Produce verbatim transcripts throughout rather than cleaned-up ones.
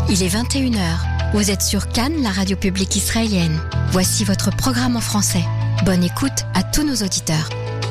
Il est vingt et une heures. Vous êtes sur Cannes, la radio publique israélienne. Voici votre programme en français. Bonne écoute à tous nos auditeurs.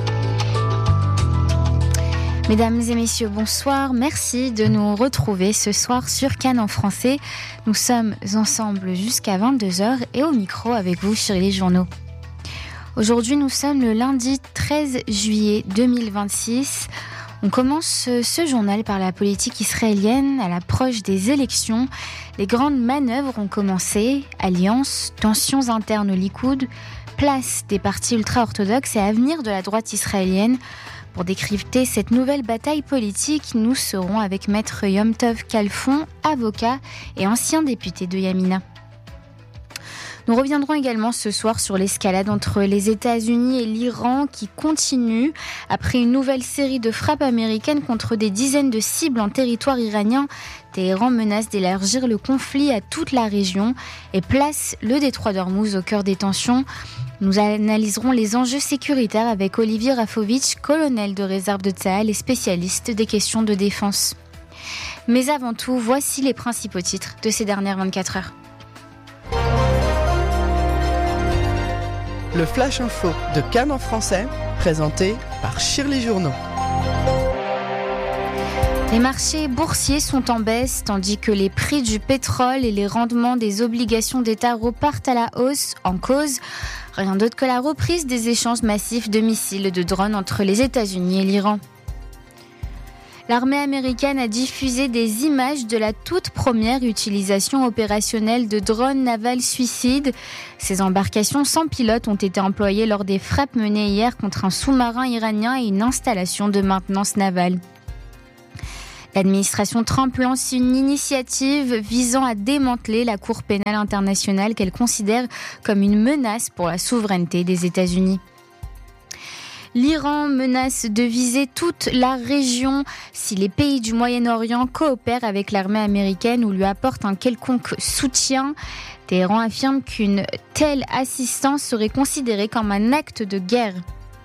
Mesdames et messieurs, bonsoir. Merci de nous retrouver ce soir sur Cannes en français. Nous sommes ensemble jusqu'à vingt-deux heures et au micro avec vous sur les journaux. Aujourd'hui, nous sommes le lundi treize juillet deux mille vingt-six. On commence ce journal par la politique israélienne à l'approche des élections. Les grandes manœuvres ont commencé. Alliances, tensions internes au Likoud, place des partis ultra-orthodoxes et avenir de la droite israélienne. Pour décrypter cette nouvelle bataille politique, nous serons avec Maître Yom Tov Kalfon, avocat et ancien député de Yamina. Nous reviendrons également ce soir sur l'escalade entre les États-Unis et l'Iran qui continue. Après une nouvelle série de frappes américaines contre des dizaines de cibles en territoire iranien, Téhéran menace d'élargir le conflit à toute la région et place le détroit d'Ormuz au cœur des tensions. Nous analyserons les enjeux sécuritaires avec Olivier Rafovitch, colonel de réserve de Tsahal et spécialiste des questions de défense. Mais avant tout, voici les principaux titres de ces dernières vingt-quatre heures. Le Flash Info de Cannes en français, présenté par Shirley Journeau. Les marchés boursiers sont en baisse, tandis que les prix du pétrole et les rendements des obligations d'État repartent à la hausse. En cause, rien d'autre que la reprise des échanges massifs de missiles et de drones entre les États-Unis et l'Iran. L'armée américaine a diffusé des images de la toute première utilisation opérationnelle de drones navals suicides. Ces embarcations sans pilote ont été employées lors des frappes menées hier contre un sous-marin iranien et une installation de maintenance navale. L'administration Trump lance une initiative visant à démanteler la Cour pénale internationale qu'elle considère comme une menace pour la souveraineté des États-Unis. L'Iran menace de viser toute la région si les pays du Moyen-Orient coopèrent avec l'armée américaine ou lui apportent un quelconque soutien. Téhéran affirme qu'une telle assistance serait considérée comme un acte de guerre.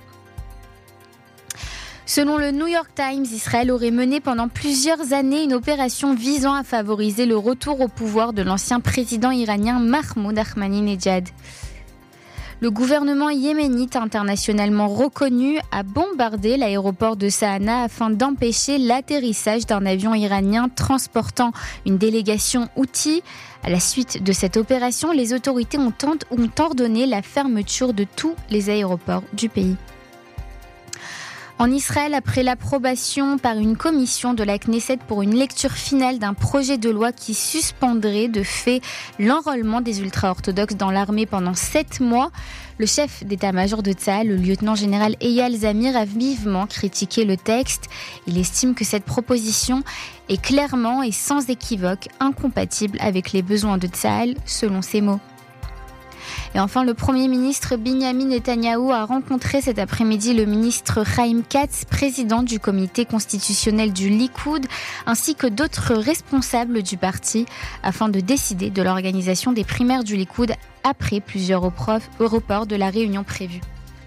Selon le New York Times, Israël aurait mené pendant plusieurs années une opération visant à favoriser le retour au pouvoir de l'ancien président iranien Mahmoud Ahmadinejad. Le gouvernement yéménite internationalement reconnu a bombardé l'aéroport de Sahana afin d'empêcher l'atterrissage d'un avion iranien transportant une délégation houthi. À la suite de cette opération, les autorités ont, ont ordonné la fermeture de tous les aéroports du pays. En Israël, après l'approbation par une commission de la Knesset pour une lecture finale d'un projet de loi qui suspendrait de fait l'enrôlement des ultra-orthodoxes dans l'armée pendant sept mois, le chef d'état-major de Tsahal, le lieutenant-général Eyal Zamir, a vivement critiqué le texte. Il estime que cette proposition est clairement et sans équivoque incompatible avec les besoins de Tsahal, selon ses mots. Et enfin, le Premier ministre Binyamin Netanyahou a rencontré cet après-midi le ministre Chaim Katz, président du comité constitutionnel du Likoud, ainsi que d'autres responsables du parti, afin de décider de l'organisation des primaires du Likoud après plusieurs reports de la réunion prévue.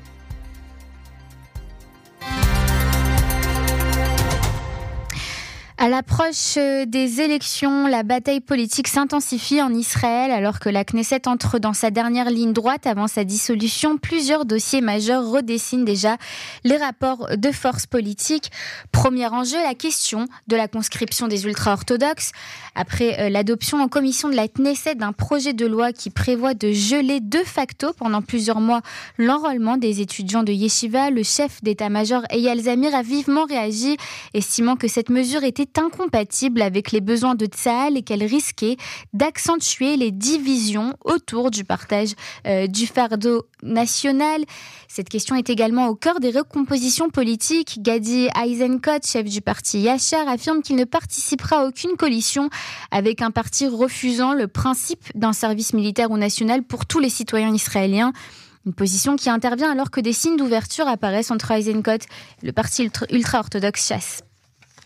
À l'approche des élections, la bataille politique s'intensifie en Israël alors que la Knesset entre dans sa dernière ligne droite avant sa dissolution. Plusieurs dossiers majeurs redessinent déjà les rapports de force politique. Premier enjeu, la question de la conscription des ultra-orthodoxes. Après l'adoption en commission de la Knesset d'un projet de loi qui prévoit de geler de facto pendant plusieurs mois l'enrôlement des étudiants de Yeshiva, le chef d'état-major Eyal Zamir a vivement réagi, estimant que cette mesure était incompatible avec les besoins de Tsahal et qu'elle risquait d'accentuer les divisions autour du partage euh, du fardeau national. Cette question est également au cœur des recompositions politiques. Gadi Eisenkot, chef du parti Yachar, affirme qu'il ne participera à aucune coalition avec un parti refusant le principe d'un service militaire ou national pour tous les citoyens israéliens. Une position qui intervient alors que des signes d'ouverture apparaissent entre Eisenkot et le parti ultra-orthodoxe Chasse.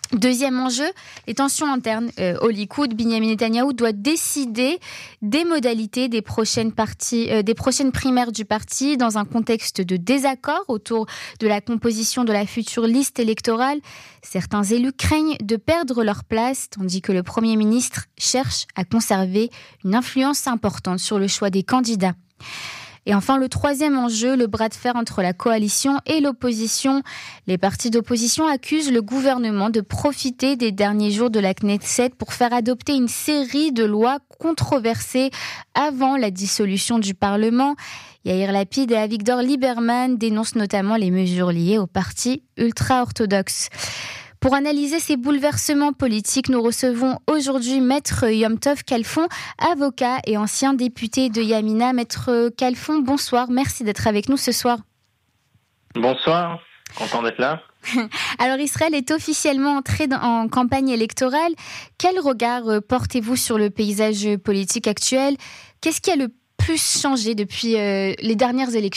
Deuxième enjeu, les tensions internes euh, au Likoud. Binyamin Netanyahou doit décider des modalités des prochaines, parties, euh, des prochaines primaires du parti dans un contexte de désaccord autour de la composition de la future liste électorale. Certains élus craignent de perdre leur place, tandis que le Premier ministre cherche à conserver une influence importante sur le choix des candidats. Et enfin, le troisième enjeu, le bras de fer entre la coalition et l'opposition. Les partis d'opposition accusent le gouvernement de profiter des derniers jours de la Knesset pour faire adopter une série de lois controversées avant la dissolution du Parlement. Yair Lapid et Avigdor Lieberman dénoncent notamment les mesures liées au parti ultra-orthodoxe. Pour analyser ces bouleversements politiques, nous recevons aujourd'hui Maître Yom Tov Kalfon, avocat et ancien député de Yamina. Maître Kalfon, bonsoir, merci d'être avec nous ce soir. Bonsoir, content d'être là. Alors Israël est officiellement entré en campagne électorale. Quel regard portez-vous sur le paysage politique actuel ? Qu'est-ce qui a le plus changé depuis euh, les dernières élections ?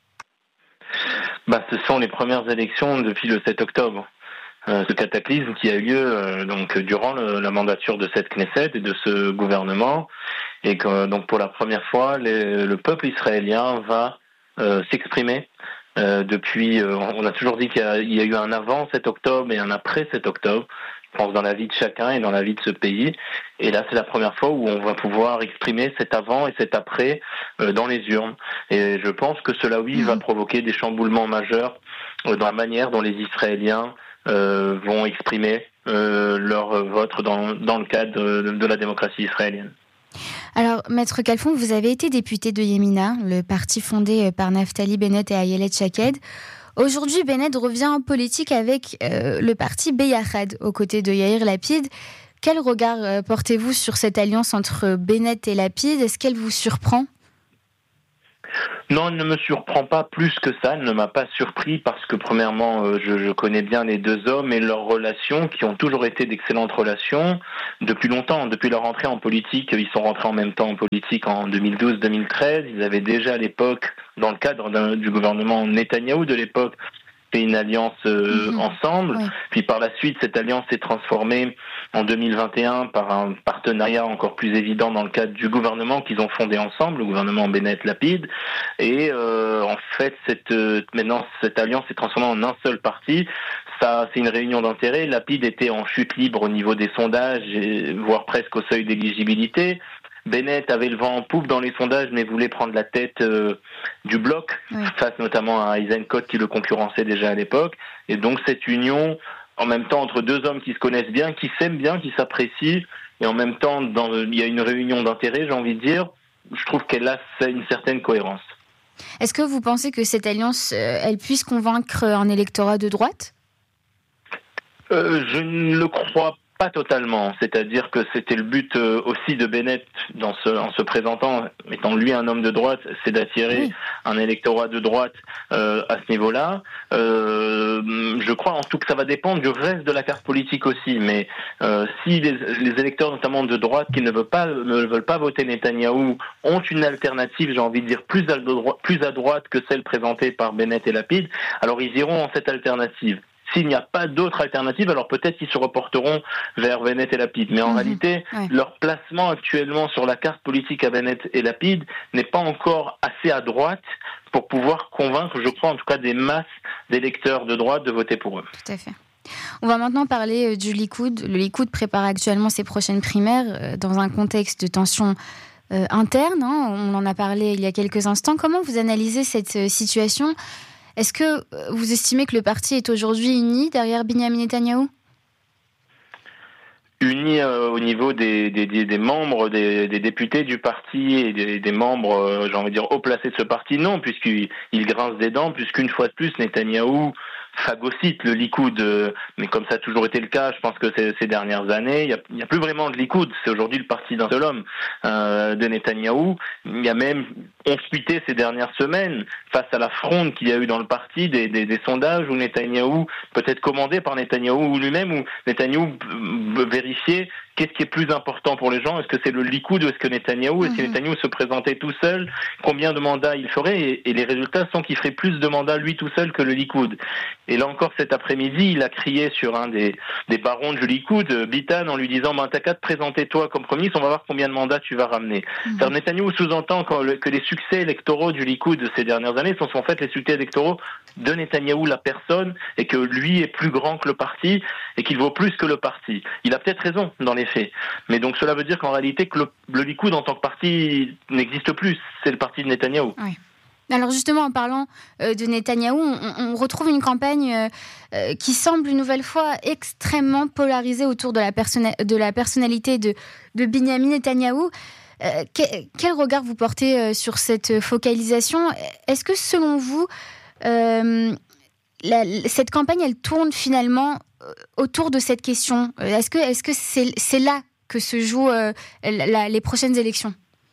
Bah, ce sont les premières élections depuis le sept octobre. Euh, ce cataclysme qui a eu lieu euh, donc durant le, la mandature de cette Knesset et de ce gouvernement, et que donc pour la première fois les, le peuple israélien va euh, s'exprimer. Euh, depuis, euh, on a toujours dit qu'il y a, il y a eu un avant sept octobre et un après sept octobre. Je pense dans la vie de chacun et dans la vie de ce pays. Et là, c'est la première fois où on va pouvoir exprimer cet avant et cet après euh, dans les urnes. Et je pense que cela, oui, mmh. va provoquer des chamboulements majeurs euh, dans la manière dont les Israéliens Euh, vont exprimer euh, leur vote dans, dans le cadre de, de la démocratie israélienne. Alors, Maître Kalfon, vous avez été député de Yamina, le parti fondé par Naftali Bennett et Ayelet Shaked. Aujourd'hui, Bennett revient en politique avec euh, le parti Beyachad, aux côtés de Yair Lapid. Quel regard euh, portez-vous sur cette alliance entre Bennett et Lapid ? Est-ce qu'elle vous surprend ? Non, elle ne me surprend pas plus que ça, elle ne m'a pas surpris parce que premièrement, euh, je, je connais bien les deux hommes et leurs relations qui ont toujours été d'excellentes relations depuis longtemps. Depuis leur entrée en politique, ils sont rentrés en même temps en politique en deux mille douze deux mille treize. Ils avaient déjà à l'époque, dans le cadre d'un, du gouvernement Netanyahou de l'époque, fait une alliance euh, mmh. ensemble. Oui. Puis par la suite, cette alliance s'est transformée en deux mille vingt et un par un partenariat encore plus évident dans le cadre du gouvernement qu'ils ont fondé ensemble, le gouvernement Bennett-Lapid. Et euh, en fait, cette, euh, maintenant, cette alliance s'est transformée en un seul parti. Ça, c'est une réunion d'intérêts. Lapid était en chute libre au niveau des sondages, et, voire presque au seuil d'éligibilité. Bennett avait le vent en poupe dans les sondages, mais voulait prendre la tête euh, du bloc, oui. face notamment à Eisenkot qui le concurrençait déjà à l'époque. Et donc cette union, en même temps entre deux hommes qui se connaissent bien, qui s'aiment bien, qui s'apprécient, et en même temps dans, il y a une réunion d'intérêts, j'ai envie de dire, je trouve qu'elle a une certaine cohérence. Est-ce que vous pensez que cette alliance, euh, elle puisse convaincre un électorat de droite ? euh, Je ne le crois pas. Pas totalement, c'est-à-dire que c'était le but euh, aussi de Bennett dans ce, en se présentant, étant lui un homme de droite, c'est d'attirer oui. un électorat de droite euh, à ce niveau-là. Euh, je crois en tout que ça va dépendre du reste de la carte politique aussi, mais euh, si les, les électeurs notamment de droite qui ne veulent pas ne veulent pas voter Netanyahou ont une alternative, j'ai envie de dire plus à droite, plus à droite que celle présentée par Bennett et Lapid, alors ils iront en cette alternative. S'il n'y a pas d'autre alternative, alors peut-être qu'ils se reporteront vers Bennett et Lapid. Mais en mmh, réalité, ouais. leur placement actuellement sur la carte politique à Bennett et Lapid n'est pas encore assez à droite pour pouvoir convaincre, je crois en tout cas, des masses d'électeurs de droite de voter pour eux. Tout à fait. On va maintenant parler du Likoud. Le Likoud prépare actuellement ses prochaines primaires dans un contexte de tension euh, interne. Hein. On en a parlé il y a quelques instants. Comment vous analysez cette euh, situation ? Est-ce que vous estimez que le parti est aujourd'hui uni derrière Binyamin Netanyahou ? Uni euh, au niveau des, des, des membres, des, des députés du parti et des, des membres, euh, j'ai envie de dire, haut placés de ce parti, non, puisqu'il il grince des dents, puisqu'une fois de plus, Netanyahou phagocyte le Likoud, euh, mais comme ça a toujours été le cas, je pense que ces, ces dernières années, il n'y a, a plus vraiment de Likoud, c'est aujourd'hui le parti d'un seul homme, euh, de Netanyahou. Il y a même, ont fuité ces dernières semaines face à la fronde qu'il y a eu dans le parti, des, des, des sondages où Netanyahou, peut-être commandé par Netanyahou lui-même, où Netanyahou vérifiait qu'est-ce qui est plus important pour les gens. Est-ce que c'est le Likoud ou est-ce que Netanyahou? Est-ce que Netanyahou se présentait tout seul? Combien de mandats il ferait? Et, et les résultats sont qu'il ferait plus de mandats lui tout seul que le Likoud. Et là encore cet après-midi, il a crié sur un des, des barons du Likoud, Bitan, en lui disant bah, « t'as qu'à te présenter toi comme premier ministre, on va voir combien de mandats tu vas ramener. Mmh. » Alors Netanyahou sous-entend que, que les succès électoraux du Likoud de ces dernières années sont en fait les succès électoraux de Netanyahou, la personne, et que lui est plus grand que le parti et qu'il vaut plus que le parti. Il a peut-être raison dans les faits. Mais donc cela veut dire qu'en réalité, que le, le Likoud en tant que parti n'existe plus. C'est le parti de Netanyahou. Oui. Alors justement, en parlant euh, de Netanyahou, on, on retrouve une campagne euh, euh, qui semble une nouvelle fois extrêmement polarisée autour de la, persona- de la personnalité de, de Binyamin Netanyahou. Euh, que, quel regard vous portez euh, sur cette focalisation? Est-ce que selon vous, euh, la, cette campagne, elle tourne finalement autour de cette question? Est-ce que, est-ce que c'est, c'est là que se jouent euh, la, les prochaines élections?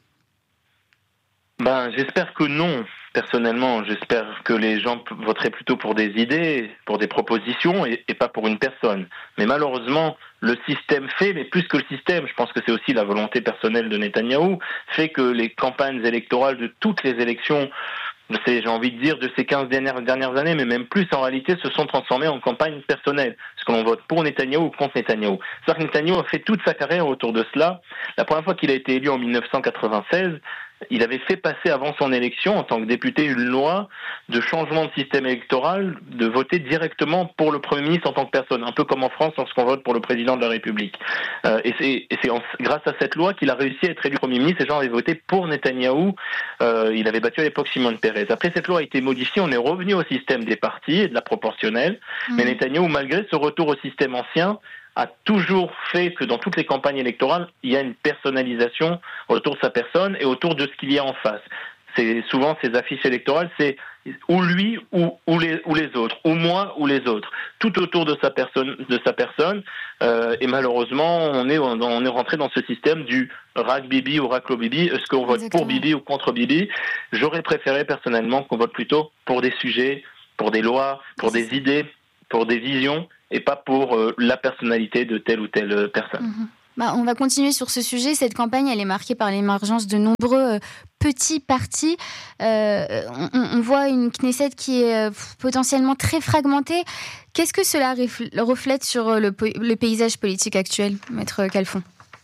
Ben, j'espère que non. Personnellement, j'espère que les gens voteraient plutôt pour des idées, pour des propositions et, et pas pour une personne. Mais malheureusement, le système fait, mais plus que le système, je pense que c'est aussi la volonté personnelle de Netanyahou, fait que les campagnes électorales de toutes les élections, j'ai envie de dire, de ces quinze dernières, dernières années, mais même plus en réalité, se sont transformées en campagne personnelle. Parce que l'on vote pour Netanyahou ou contre Netanyahou. C'est-à-dire que Netanyahou a fait toute sa carrière autour de cela. La première fois qu'il a été élu en dix-neuf cent quatre-vingt-seize, il avait fait passer avant son élection, en tant que député, une loi de changement de système électoral, de voter directement pour le Premier ministre en tant que personne, un peu comme en France lorsqu'on vote pour le président de la République. Euh, et c'est, et c'est en, grâce à cette loi qu'il a réussi à être élu Premier ministre. Les gens avaient voté pour Netanyahou. Euh, il avait battu à l'époque Shimon Peres. Après, cette loi a été modifiée. On est revenu au système des partis et de la proportionnelle. Mmh. Mais Netanyahou, malgré ce retour au système ancien, a toujours fait que dans toutes les campagnes électorales, il y a une personnalisation autour de sa personne et autour de ce qu'il y a en face. C'est souvent ces affiches électorales, c'est ou lui ou, ou, les, ou les autres, ou moi ou les autres, tout autour de sa personne. De sa personne euh, et malheureusement, on est, on est rentré dans ce système du Rak Bibi ou Raklo Bibi. Est-ce qu'on vote Exactement. Pour Bibi ou contre Bibi? J'aurais préféré personnellement qu'on vote plutôt pour des sujets, pour des lois, pour des idées, pour des visions, et pas pour euh, la personnalité de telle ou telle personne. Mmh. Bah, on va continuer sur ce sujet. Cette campagne, elle est marquée par l'émergence de nombreux euh, petits partis. Euh, on, on voit une Knesset qui est euh, potentiellement très fragmentée. Qu'est-ce que cela reflète sur le, le paysage politique actuel, Maître Khalfon?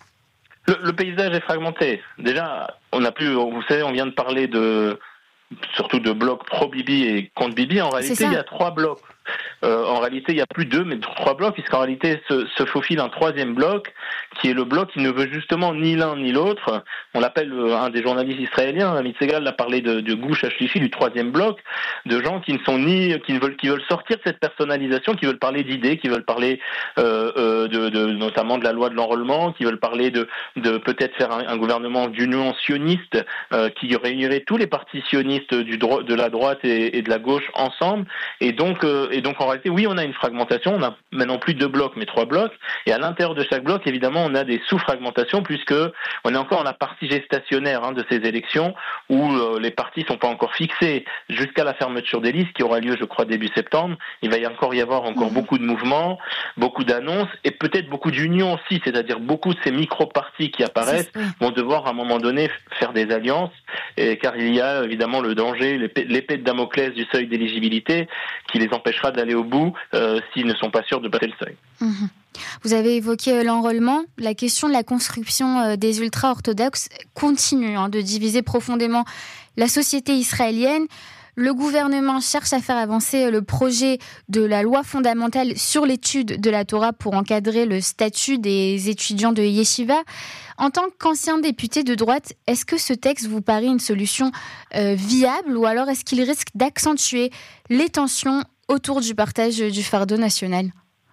le, le paysage est fragmenté. Déjà, on a plus, vous savez, on vient de parler de, surtout de blocs pro-Bibi et contre Bibi. En réalité, il y a trois blocs. Euh, en réalité, il n'y a plus deux, mais trois blocs, puisqu'en réalité se, se faufile un troisième bloc, qui est le bloc qui ne veut justement ni l'un ni l'autre. On l'appelle, euh, un des journalistes israéliens, Amit Segal, a parlé de, de Gouche Ashlishi, du troisième bloc, de gens qui ne sont ni, qui ne veulent, qui veulent sortir de cette personnalisation, qui veulent parler d'idées, qui veulent parler euh, euh, de, de, notamment de la loi de l'enrôlement, qui veulent parler de, de peut-être faire un, un gouvernement d'union sioniste, euh, qui réunirait tous les partis sionistes du dro- de la droite et, et de la gauche ensemble, et donc euh, Et donc en réalité, oui, on a une fragmentation, on a maintenant plus deux blocs, mais trois blocs, et à l'intérieur de chaque bloc, évidemment, on a des sous-fragmentations, puisque on est encore dans la partie gestationnaire hein, de ces élections, où euh, les partis sont pas encore fixés jusqu'à la fermeture des listes, qui aura lieu, je crois, début septembre. Il va y encore y avoir encore mmh. beaucoup de mouvements, beaucoup d'annonces, et peut-être beaucoup d'unions aussi, c'est-à-dire beaucoup de ces micro-partis qui apparaissent vont devoir à un moment donné faire des alliances, et, car il y a évidemment le danger, l'épée, l'épée de Damoclès du seuil d'éligibilité, qui les empêchera d'aller au bout euh, s'ils ne sont pas sûrs de passer le seuil. Mmh. Vous avez évoqué l'enrôlement. La question de la conscription des ultra-orthodoxes continue hein, de diviser profondément la société israélienne. Le gouvernement cherche à faire avancer le projet de la loi fondamentale sur l'étude de la Torah pour encadrer le statut des étudiants de Yeshiva. En tant qu'ancien député de droite, est-ce que ce texte vous paraît une solution euh, viable ou alors est-ce qu'il risque d'accentuer les tensions autour du partage du fardeau national?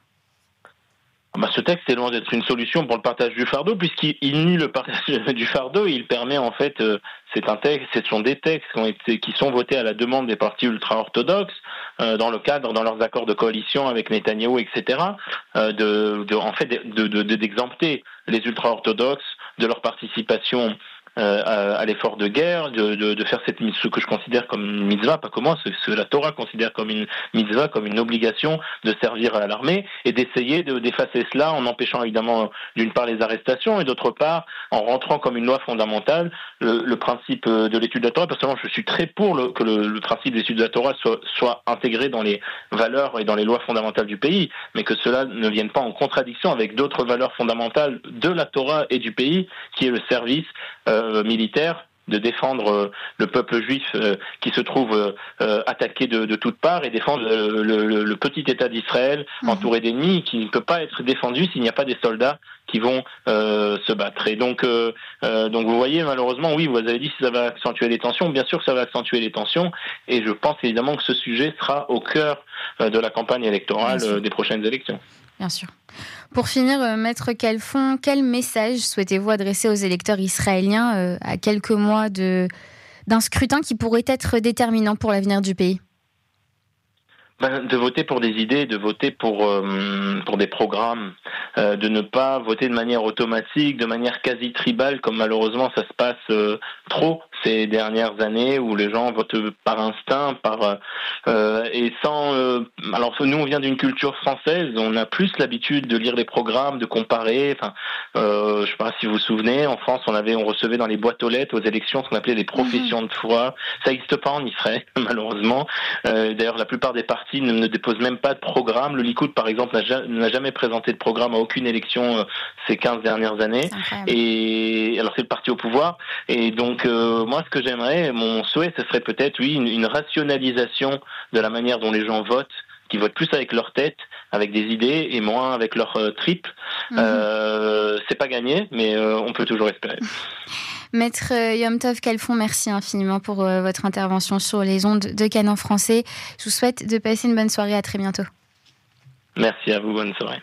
Bah, ce texte est loin d'être une solution pour le partage du fardeau, puisqu'il il nie le partage du fardeau et il permet en fait, euh, c'est un texte, ce sont des textes qui, ont été, qui sont votés à la demande des partis ultra-orthodoxes euh, dans le cadre, dans leurs accords de coalition avec Netanyahou, et cetera, euh, de, de, en fait, de, de, de, d'exempter les ultra-orthodoxes de leur participation euh, à, à l'effort de guerre, de, de, de faire cette ce que je considère comme une mitzvah, pas comme moi, ce que la Torah considère comme une mitzvah, comme une obligation de servir à l'armée, et d'essayer de, d'effacer cela en empêchant évidemment d'une part les arrestations et d'autre part en rentrant comme une loi fondamentale le, le principe de l'étude de la Torah. Personnellement, je suis très pour le, que le, le principe de l'étude de la Torah soit, soit intégré dans les valeurs et dans les lois fondamentales du pays, mais que cela ne vienne pas en contradiction avec d'autres valeurs fondamentales de la Torah et du pays, qui est le service euh, militaire, de défendre euh, le peuple juif euh, qui se trouve euh, attaqué de, de toutes parts, et défendre le, le, le petit État d'Israël mmh. entouré d'ennemis, qui ne peut pas être défendu s'il n'y a pas des soldats qui vont euh, se battre. Et donc, euh, euh, donc vous voyez, malheureusement, oui, vous avez dit si ça va accentuer les tensions. Bien sûr que ça va accentuer les tensions, et je pense évidemment que ce sujet sera au cœur euh, de la campagne électorale euh, des prochaines élections. Bien sûr. Pour finir, euh, Maître Khalfon, quel message souhaitez-vous adresser aux électeurs israéliens euh, à quelques mois de, d'un scrutin qui pourrait être déterminant pour l'avenir du pays ? Ben, de voter pour des idées, de voter pour euh, pour des programmes, euh, de ne pas voter de manière automatique, de manière quasi tribale, comme malheureusement ça se passe euh, trop ces dernières années, où les gens votent par instinct, par euh, et sans. Euh, alors nous, on vient d'une culture française, on a plus l'habitude de lire les programmes, de comparer. Enfin, euh, je sais pas si vous vous souvenez, en France, on avait, on recevait dans les boîtes aux lettres aux élections ce qu'on appelait les professions de foi. Ça n'existe pas en Israël, malheureusement. Euh, d'ailleurs, la plupart des partis Ne, ne dépose même pas de programme. Le Likoud, par exemple, n'a, ja, n'a jamais présenté de programme à aucune élection euh, ces quinze dernières années. Et alors c'est le parti au pouvoir. Et donc euh, moi, ce que j'aimerais, mon souhait, ce serait peut-être, oui, une, une rationalisation de la manière dont les gens votent, qui votent plus avec leur tête, avec des idées, et moins avec leur euh, tripes. Mm-hmm. Euh, c'est pas gagné, mais euh, on peut toujours espérer. Maître Yom Tov Khalfon, merci infiniment pour euh, votre intervention sur les ondes de Cannes en français. Je vous souhaite de passer une bonne soirée. À très bientôt. Merci à vous. Bonne soirée.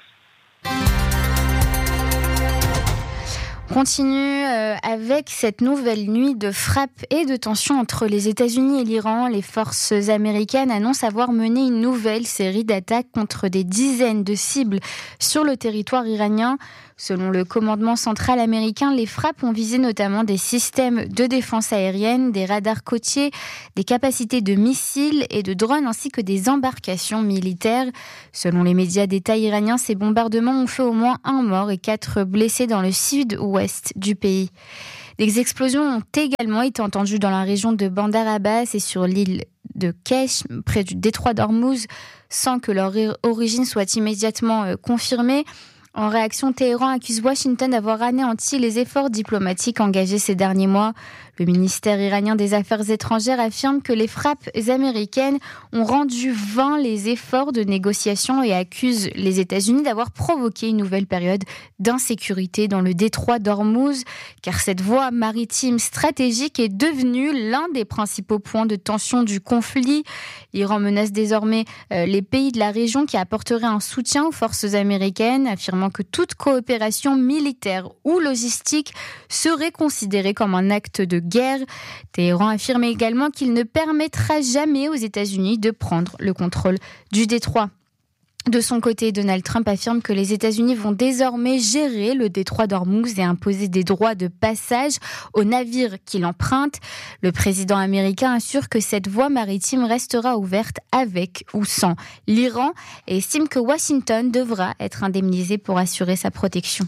On continue euh, avec cette nouvelle nuit de frappe et de tension entre les États-Unis et l'Iran. Les forces américaines annoncent avoir mené une nouvelle série d'attaques contre des dizaines de cibles sur le territoire iranien. Selon le commandement central américain, les frappes ont visé notamment des systèmes de défense aérienne, des radars côtiers, des capacités de missiles et de drones ainsi que des embarcations militaires. Selon les médias d'État iraniens, ces bombardements ont fait au moins un mort et quatre blessés dans le sud-ouest du pays. Des explosions ont également été entendues dans la région de Bandar Abbas et sur l'île de Kesh, près du détroit d'Ormuz, sans que leur origine soit immédiatement confirmée. En réaction, Téhéran accuse Washington d'avoir anéanti les efforts diplomatiques engagés ces derniers mois. Le ministère iranien des Affaires étrangères affirme que les frappes américaines ont rendu vains les efforts de négociation et accuse les États-Unis d'avoir provoqué une nouvelle période d'insécurité dans le détroit d'Ormuz, car cette voie maritime stratégique est devenue l'un des principaux points de tension du conflit. L'Iran menace désormais euh, les pays de la région qui apporteraient un soutien aux forces américaines, affirmant que toute coopération militaire ou logistique serait considérée comme un acte de guerre. Téhéran affirme également qu'il ne permettra jamais aux États-Unis de prendre le contrôle du détroit. De son côté, Donald Trump affirme que les États-Unis vont désormais gérer le détroit d'Ormuz et imposer des droits de passage aux navires qui l'empruntent. Le président américain assure que cette voie maritime restera ouverte avec ou sans l'Iran et estime que Washington devra être indemnisé pour assurer sa protection.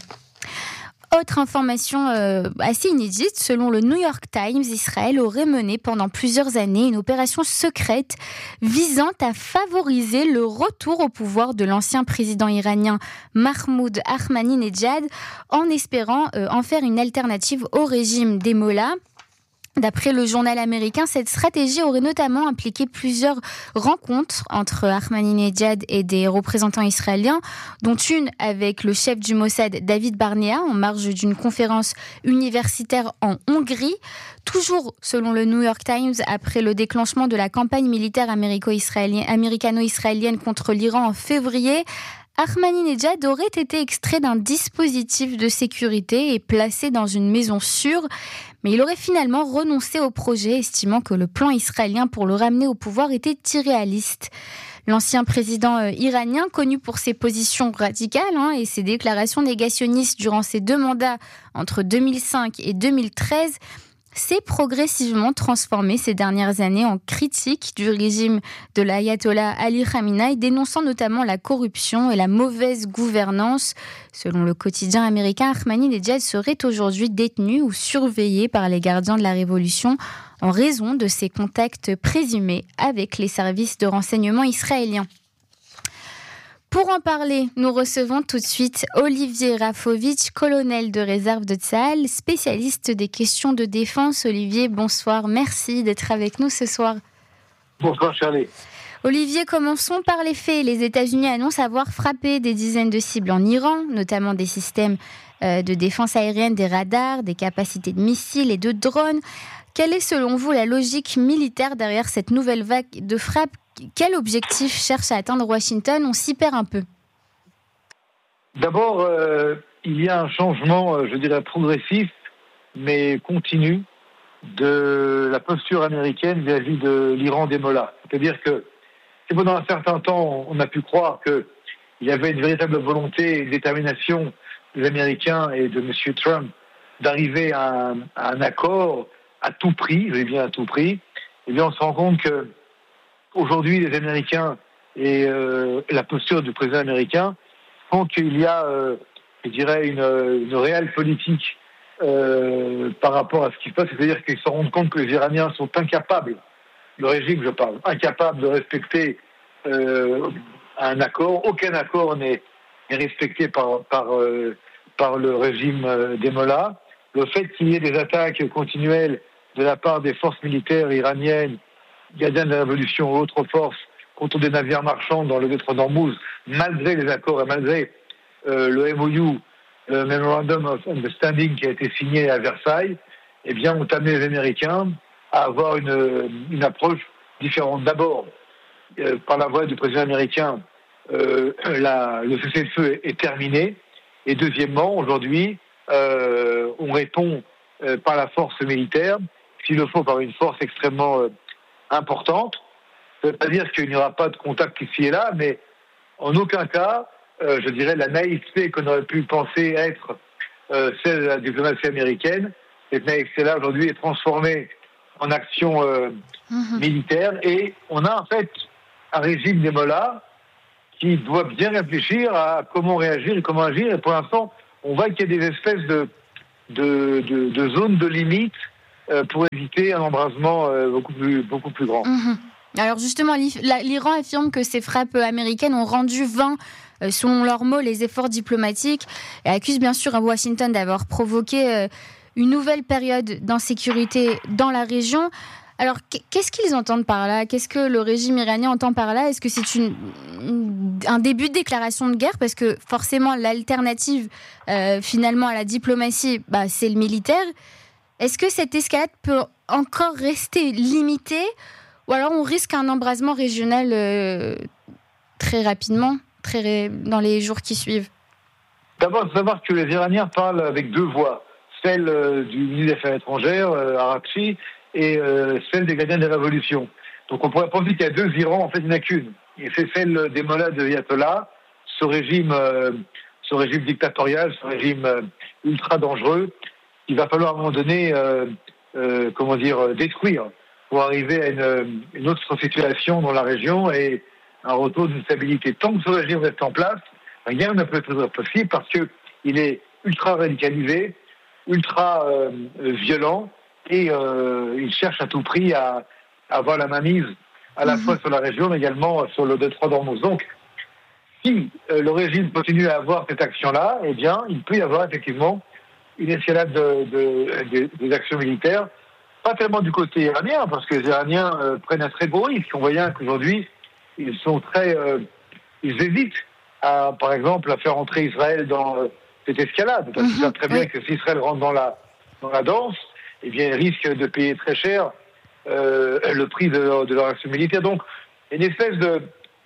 Autre information euh, assez inédite, selon le New York Times, Israël aurait mené pendant plusieurs années une opération secrète visant à favoriser le retour au pouvoir de l'ancien président iranien Mahmoud Ahmadinejad en espérant euh, en faire une alternative au régime des Mollahs. D'après le journal américain, cette stratégie aurait notamment impliqué plusieurs rencontres entre Ahmadinejad et des représentants israéliens, dont une avec le chef du Mossad David Barnea en marge d'une conférence universitaire en Hongrie. Toujours selon le New York Times, après le déclenchement de la campagne militaire américano-israélienne contre l'Iran en février, Ahmadinejad aurait été extrait d'un dispositif de sécurité et placé dans une maison sûre, mais il aurait finalement renoncé au projet, estimant que le plan israélien pour le ramener au pouvoir était irréaliste. L'ancien président euh, iranien, connu pour ses positions radicales hein, et ses déclarations négationnistes durant ses deux mandats entre deux mille cinq et deux mille treize, s'est progressivement transformé ces dernières années en critique du régime de l'ayatollah Ali Khamenei, dénonçant notamment la corruption et la mauvaise gouvernance. Selon le quotidien américain, Ahmadinejad serait aujourd'hui détenu ou surveillé par les gardiens de la révolution en raison de ses contacts présumés avec les services de renseignement israéliens. Pour en parler, nous recevons tout de suite Olivier Rafovitch, colonel de réserve de Tsahal, spécialiste des questions de défense. Olivier, bonsoir, merci d'être avec nous ce soir. Bonsoir Charlie. Olivier, commençons par les faits. Les États-Unis annoncent avoir frappé des dizaines de cibles en Iran, notamment des systèmes de défense aérienne, des radars, des capacités de missiles et de drones. Quelle est selon vous la logique militaire derrière cette nouvelle vague de frappes ? Quel objectif cherche à atteindre Washington ? On s'y perd un peu. D'abord, euh, il y a un changement, je dirais, progressif, mais continu, de la posture américaine vis-à-vis de l'Iran des mollahs. C'est-à-dire que, si pendant un certain temps, on a pu croire qu'il y avait une véritable volonté et une détermination des Américains et de M. Trump d'arriver à un, à un accord à tout prix, je dis bien à tout prix, eh bien on se rend compte que aujourd'hui, les Américains et euh, la posture du président américain font qu'il y a, euh, je dirais, une, une réelle politique euh, par rapport à ce qui se passe. C'est-à-dire qu'ils se rendent compte que les Iraniens sont incapables, le régime, je parle, incapables de respecter euh, un accord. Aucun accord n'est, n'est respecté par, par, euh, par le régime euh, des mollahs. Le fait qu'il y ait des attaques continuelles de la part des forces militaires iraniennes, gardiens de la révolution ou autres forces, contre des navires marchands dans le détroit d'Ormuz, malgré les accords et malgré euh, le M O U, le Memorandum of Understanding qui a été signé à Versailles, eh bien, ont amené les Américains à avoir une, une approche différente. D'abord, euh, par la voix du président américain, euh, la, le cessez-le-feu est, est terminé. Et deuxièmement, aujourd'hui, euh, on répond euh, par la force militaire, s'il le faut par une force extrêmement euh, importante. Ça ne veut pas dire qu'il n'y aura pas de contact ici et là, mais en aucun cas, euh, je dirais, la naïveté qu'on aurait pu penser être euh, celle de la diplomatie américaine, cette naïveté-là aujourd'hui est transformée en action euh, mmh. militaire, et on a en fait un régime des mollahs qui doit bien réfléchir à comment réagir et comment agir, et pour l'instant, on voit qu'il y a des espèces de, de, de, de zones de limite euh, pour éviter un embrasement euh, beaucoup plus, beaucoup plus grand. Mmh. Alors justement, l'Iran affirme que ces frappes américaines ont rendu vains, selon leurs mots, les efforts diplomatiques, et accuse bien sûr Washington d'avoir provoqué une nouvelle période d'insécurité dans la région. Alors, qu'est-ce qu'ils entendent par là ? Qu'est-ce que le régime iranien entend par là ? Est-ce que c'est une, un début de déclaration de guerre ? Parce que forcément, l'alternative euh, finalement à la diplomatie, bah, c'est le militaire. Est-ce que cette escalade peut encore rester limitée ? Ou alors on risque un embrasement régional euh, très rapidement, très ré... dans les jours qui suivent. D'abord, il faut savoir que les Iraniens parlent avec deux voix. Celle euh, du ministre des Affaires étrangères, euh, Araqchi, et euh, celle des gardiens des révolutions. Donc on pourrait penser qu'il y a deux Irans, en fait il n'y en a qu'une. Et c'est celle des mollahs de l'ayatollah, ce régime, euh, ce régime dictatorial, ce régime euh, ultra dangereux, qu'il va falloir à un moment donné, euh, euh, comment dire, détruire, pour arriver à une, une autre situation dans la région et un retour d'une stabilité. Tant que ce régime reste en place, rien ne peut être possible parce qu'il est ultra radicalisé, ultra euh, violent, et euh, il cherche à tout prix à, à avoir la mainmise à la mmh. fois sur la région, mais également sur le détroit d'Ormuz. Donc, si euh, le régime continue à avoir cette action-là, eh bien, il peut y avoir effectivement une escalade de, de, de, des actions militaires. Pas tellement du côté iranien, parce que les Iraniens euh, prennent un très gros risque. On voit bien qu'aujourd'hui, ils sont très, euh, ils hésitent à, par exemple, à faire entrer Israël dans euh, cette escalade, parce qu'ils savent très bien que si Israël rentre dans la dans la danse, eh bien, ils risquent de payer très cher euh, le prix de leur, de leur action militaire. Donc, une espèce de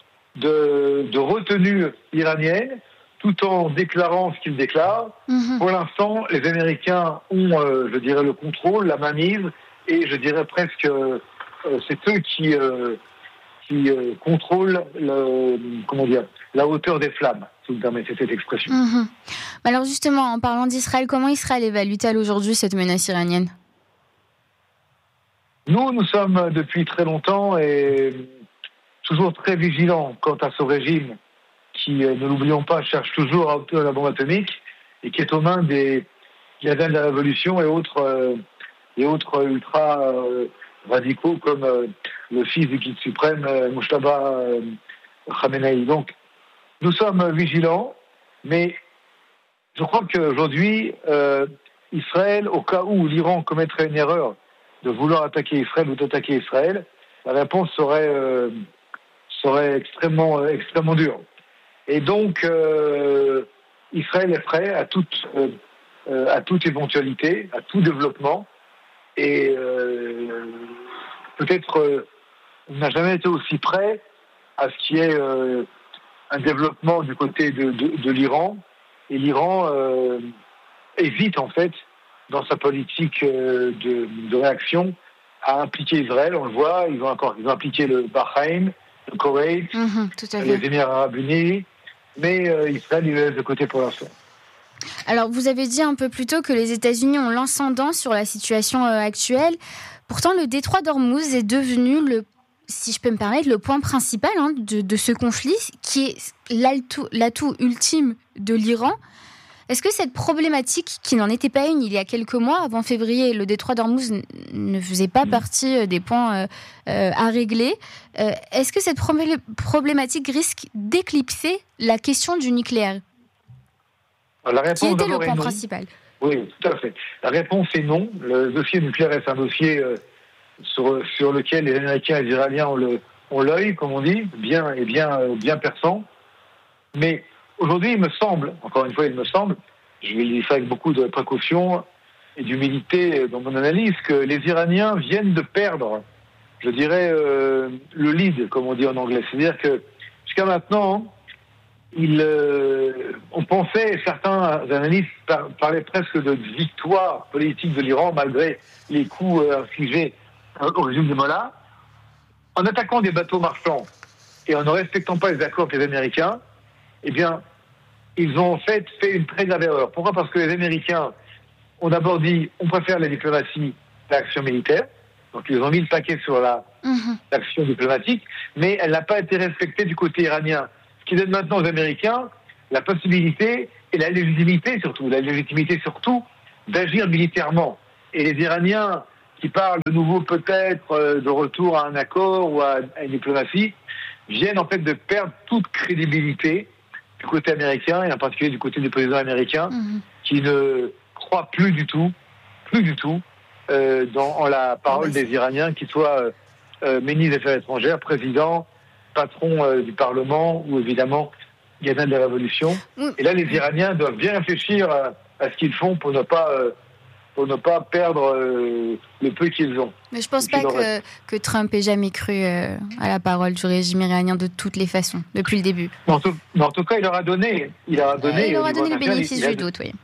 de, de retenue iranienne, tout en déclarant ce qu'ils déclarent. Mmh. Pour l'instant, les Américains ont, euh, je dirais, le contrôle, la mainmise, et je dirais presque, euh, c'est eux qui, euh, qui euh, contrôle le, comment dire, la hauteur des flammes, si vous me permettez cette expression. Mmh. Alors justement, en parlant d'Israël, comment Israël évalue-t-elle aujourd'hui cette menace iranienne ? Nous, nous sommes depuis très longtemps et toujours très vigilants quant à ce régime qui, ne l'oublions pas, cherche toujours à obtenir la bombe atomique et qui est aux mains des gardiens de la révolution et autres, euh, et autres ultra euh, radicaux comme euh, le fils du guide suprême, euh, Mojtaba euh, Khamenei. Donc, nous sommes vigilants, mais je crois qu'aujourd'hui, euh, Israël, au cas où l'Iran commettrait une erreur de vouloir attaquer Israël ou d'attaquer Israël, la réponse serait, euh, serait extrêmement, euh, extrêmement dure. Et donc, euh, Israël est prêt à toute, euh, à toute éventualité, à tout développement. Et euh, peut-être euh, on n'a jamais été aussi prêt à ce qu'il y ait euh, un développement du côté de, de, de l'Iran. Et l'Iran euh, hésite en fait dans sa politique euh, de, de réaction à impliquer Israël. On le voit, ils ont encore ils ont impliqué le Bahreïn, le Koweït, mmh, tout à fait. les Émirats arabes unis, mais euh, Israël il laisse de côté pour l'instant. Alors, vous avez dit un peu plus tôt que les États-Unis ont l'ascendant sur la situation euh, actuelle. Pourtant, le détroit d'Ormuz est devenu, le, si je peux me permettre, le point principal hein, de, de ce conflit, qui est l'atout, l'atout ultime de l'Iran. Est-ce que cette problématique, qui n'en était pas une il y a quelques mois, avant février, le détroit d'Ormuz n- ne faisait pas partie des points euh, euh, à régler, euh, est-ce que cette problé- problématique risque d'éclipser la question du nucléaire ? La réponse Qui était le point non. principal ? Oui, tout à fait. La réponse est non. Le dossier nucléaire est un dossier euh, sur, sur lequel les Américains et les Israéliens ont, le, ont l'œil, comme on dit, bien et bien, euh, bien perçant. Mais aujourd'hui, il me semble, encore une fois, il me semble, je vais le dire avec beaucoup de précaution et d'humilité dans mon analyse, que les Iraniens viennent de perdre, je dirais, euh, le lead, comme on dit en anglais. C'est-à-dire que jusqu'à maintenant, Il, euh, on pensait, certains analystes par, parlaient presque de victoire politique de l'Iran malgré les coups euh, infligés au régime de Mollah. En attaquant des bateaux marchands et en ne respectant pas les accords avec les Américains, eh bien, ils ont en fait fait une très grave erreur. Pourquoi ? Parce que les Américains ont d'abord dit on préfère la diplomatie à l'action militaire. Donc ils ont mis le paquet sur la, mmh. l'action diplomatique, mais elle n'a pas été respectée du côté iranien. Ce qui donne maintenant aux Américains la possibilité et la légitimité surtout, la légitimité surtout d'agir militairement. Et les Iraniens qui parlent de nouveau peut-être de retour à un accord ou à une diplomatie viennent en fait de perdre toute crédibilité du côté américain et en particulier du côté du président américain mmh. qui ne croit plus du tout, plus du tout euh, dans en la parole des Iraniens, qu'ils soient euh, ministre des Affaires étrangères, président, patron euh, du Parlement ou évidemment gardien de la Révolution. Mmh. Et là, les Iraniens doivent bien réfléchir à, à ce qu'ils font pour ne pas, euh, pour ne pas perdre euh, le peu qu'ils ont. Mais je ne pense pas que, que Trump ait jamais cru euh, à la parole du régime iranien de toutes les façons, depuis le début. En tout, en tout cas, il leur a donné, il leur a donné, euh, il leur a donné le bénéfice du doute, oui.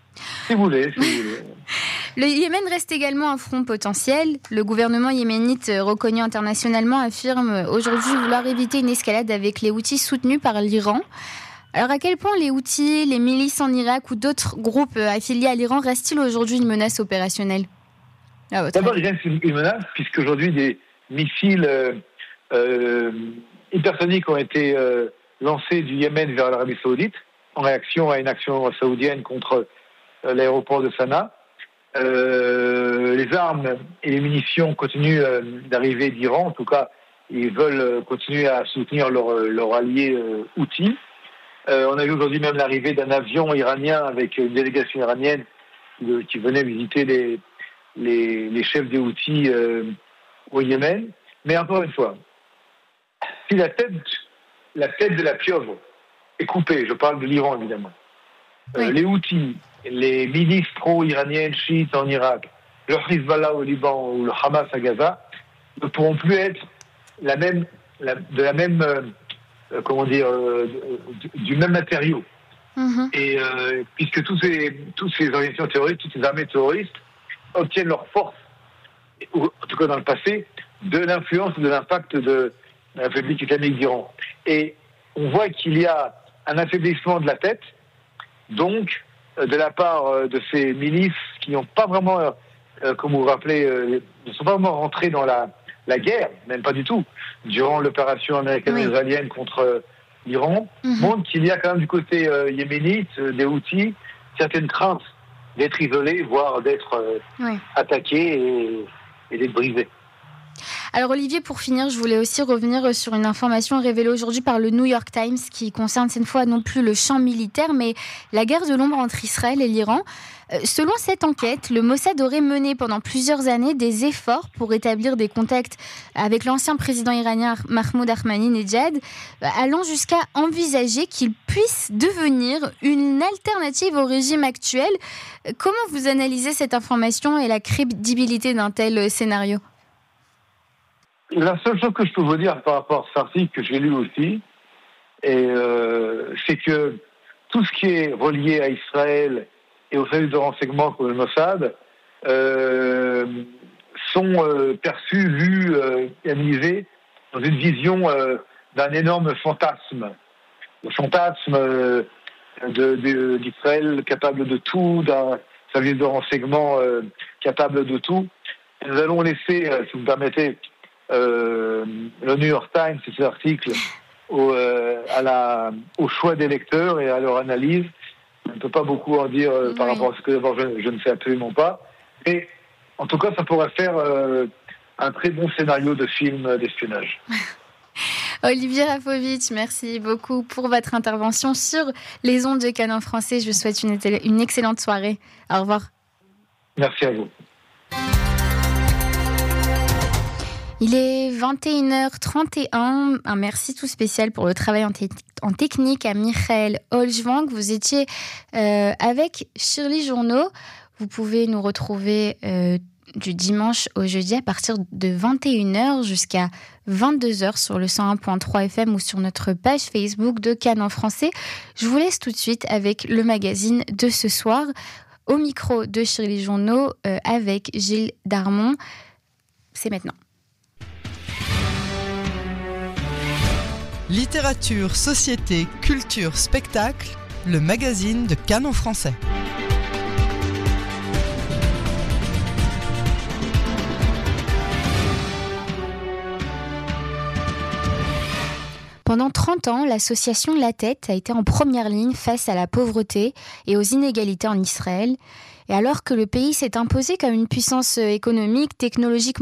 Si vous voulez, si vous voulez. Le Yémen reste également un front potentiel. Le gouvernement yéménite reconnu internationalement affirme aujourd'hui vouloir éviter une escalade avec les Houthis soutenus par l'Iran. Alors à quel point les Houthis, les milices en Irak ou d'autres groupes affiliés à l'Iran restent-ils aujourd'hui une menace opérationnelle ? D'abord, il reste une menace puisqu'aujourd'hui des missiles euh, euh, hypersoniques ont été euh, lancés du Yémen vers l'Arabie Saoudite en réaction à une action saoudienne contre euh, l'aéroport de Sanaa. Euh, les armes et les munitions continuent euh, d'arriver d'Iran. En tout cas, ils veulent euh, continuer à soutenir leur, leur allié euh, Houthi. Euh, on a vu aujourd'hui même l'arrivée d'un avion iranien avec une délégation iranienne de, qui venait visiter les, les, les chefs des Houthis euh, au Yémen. Mais encore une fois, si la tête, la tête de la pieuvre est coupée, je parle de l'Iran évidemment, euh, oui. les Houthis, les milices pro-iraniennes chiites en Irak, le Hezbollah au Liban ou le Hamas à Gaza ne pourront plus être la même, la, de la même, euh, comment dire, euh, du, du même matériau. Mm-hmm. Et euh, puisque tous ces, tous ces organisations terroristes, toutes ces armées terroristes obtiennent leur force, ou, en tout cas dans le passé, de l'influence, de l'impact de, la République islamique d'Iran. Et on voit qu'il y a un affaiblissement de la tête, donc de la part de ces milices qui n'ont pas vraiment, euh, comme vous vous rappelez, euh, ne sont pas vraiment rentrées dans la, la guerre, même pas du tout, durant l'opération américano-israélienne oui. contre euh, l'Iran, mm-hmm. montre qu'il y a quand même du côté euh, yéménite, euh, des Houthis, certaines craintes d'être isolés, voire d'être euh, oui. attaqués et, et d'être brisés. Alors Olivier, pour finir, je voulais aussi revenir sur une information révélée aujourd'hui par le New York Times qui concerne cette fois non plus le champ militaire, mais la guerre de l'ombre entre Israël et l'Iran. Euh, selon cette enquête, le Mossad aurait mené pendant plusieurs années des efforts pour établir des contacts avec l'ancien président iranien Mahmoud Ahmadinejad, euh, allant jusqu'à envisager qu'il puisse devenir une alternative au régime actuel. Euh, comment vous analysez cette information et la crédibilité d'un tel scénario ? La seule chose que je peux vous dire par rapport à cet article que j'ai lu aussi, et, euh, c'est que tout ce qui est relié à Israël et aux services de renseignement comme le Mossad euh, sont euh, perçus, lus, euh, analysés dans une vision euh, d'un énorme fantasme. Le fantasme euh, de, de, d'Israël capable de tout, d'un service de renseignement euh, capable de tout. Et nous allons laisser, euh, si vous me permettez, Euh, le New York Times, c'est cet article au, euh, à la, au choix des lecteurs et à leur analyse. On ne peut pas beaucoup en dire euh, par oui. rapport à ce que d'abord je, je ne sais absolument pas. Mais en tout cas, ça pourrait faire euh, un très bon scénario de film d'espionnage. Olivier Rafovitch, merci beaucoup pour votre intervention sur les ondes de Canon français. Je vous souhaite une, une excellente soirée. Au revoir. Merci à vous. Il est vingt et une heures trente et un. Un merci tout spécial pour le travail en, te- en technique à Michael Holzwang. Vous étiez euh, avec Shirley Journeau. Vous pouvez nous retrouver euh, du dimanche au jeudi à partir de vingt et une heures jusqu'à vingt-deux heures sur le cent un virgule trois F M ou sur notre page Facebook de Cannes en français. Je vous laisse tout de suite avec le magazine de ce soir. Au micro de Shirley Journeau euh, avec Gilles Darmon. C'est maintenant. Littérature, société, culture, spectacle, le magazine de Cannes en français. Pendant trente ans, l'association La Tête a été en première ligne face à la pauvreté et aux inégalités en Israël. Et alors que le pays s'est imposé comme une puissance économique, technologique,